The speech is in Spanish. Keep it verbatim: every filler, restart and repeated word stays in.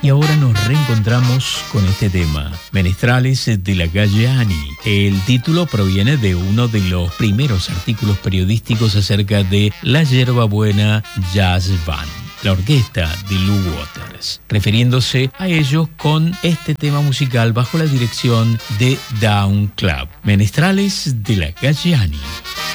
Y ahora nos reencontramos con este tema, Menestrales de la calle Ani. El título proviene de uno de los primeros artículos periodísticos acerca de la Yerbabuena Jazz Band, la orquesta de Lou Waters, refiriéndose a ellos con este tema musical bajo la dirección de Down Club, Menestrales de la calle Ani.